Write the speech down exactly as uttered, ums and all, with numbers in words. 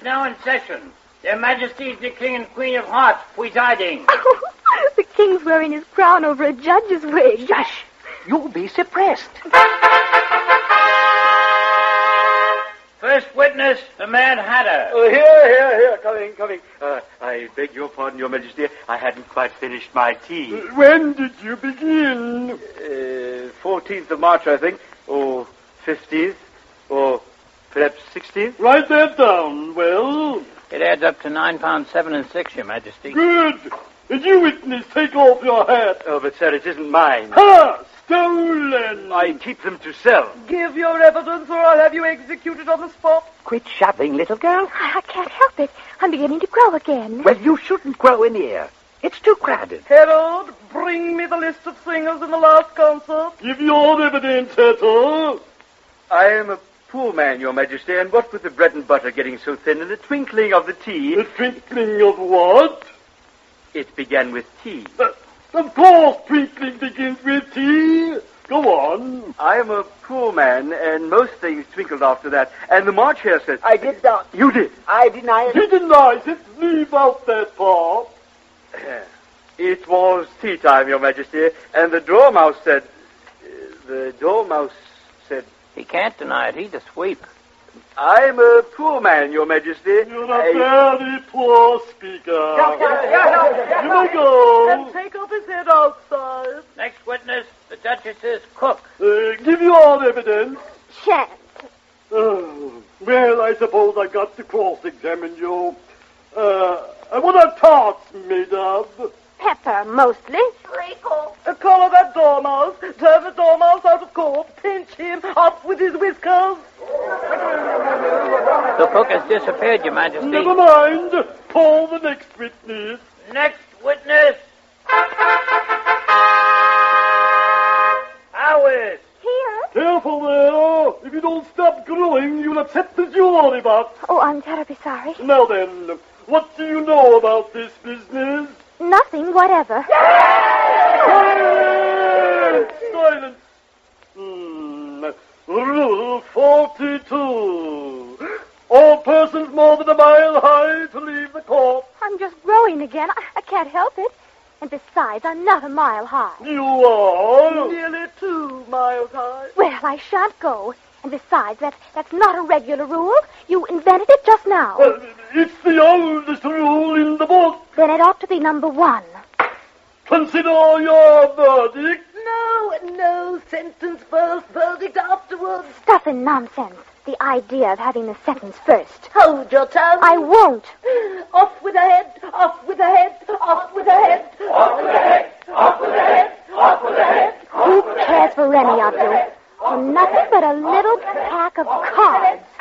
now in session. Their Majesties the King and Queen of Hearts presiding. Oh, the King's wearing his crown over a judge's wig. Shush! You'll be suppressed. First witness, the Mad Hatter. Oh, here, here, here. Coming, coming. Uh, I beg your pardon, Your Majesty. I hadn't quite finished my tea. Uh, when did you begin? Uh, fourteenth of March, I think. Or fifteenth. Or perhaps sixteenth. Write that down. Well? It adds up to nine pounds seven and six, Your Majesty. Good. And you, witness, take off your hat. Oh, but, sir, it isn't mine. Ha! Stolen! I keep them to sell. Give your evidence or I'll have you executed on the spot. Quit shoving, little girl. I can't help it. I'm beginning to grow again. Well, you shouldn't grow in here. It's too crowded. Harold, bring me the list of singers in the last concert. Give your evidence, Hatter. I am a poor man, Your Majesty, and what with the bread and butter getting so thin and the twinkling of the tea... The twinkling of what? It began with tea. Uh, of course twinkling begins with tea. Go on. I am a poor man, and most things twinkled after that. And the March Hare says... I did not. You did. I deny it. He denies it. Leave out that part. It was tea time, Your Majesty, and the Dormouse said... Uh, the Dormouse said... He can't deny it. He's a sweep. I'm a poor man, Your Majesty. You're a I... very poor speaker. No, no, no, no. You may go. And take off his head outside. Next witness, the Duchess's cook. Uh, give your evidence. Shan't. Oh, well, I suppose I got to cross-examine you. Uh, what are tarts made of? Pepper, mostly. Treacle. Uh, collar that dormouse. Turn the dormouse out of court. Pinch him up with his whiskers. The cook has disappeared, Your Majesty. Never mind. Call the next witness. Next witness. Howard. Here? Careful there. If you don't stop growing, you'll upset the jury box. Oh, I'm terribly sorry. Now then, what do you know about this business? Nothing whatever. Silence! Silence! Hmm. Rule forty-two. All persons more than a mile high to leave the court. I'm just growing again. I, I can't help it. And besides, I'm not a mile high. You are? Nearly two miles high. Well, I shan't go. And besides, that, that's not a regular rule. You invented it just now. Uh, it's the oldest rule in the book. Then it ought to be number one. Consider your verdict. No, no, sentence first, verdict afterwards. Stuff and nonsense. The idea of having the sentence first. Hold your tongue. I won't. Off with the head, off with the head, off with the head. Off with the head, off with the head, off with the head. Who cares for any of you? For nothing but a little pack of cards.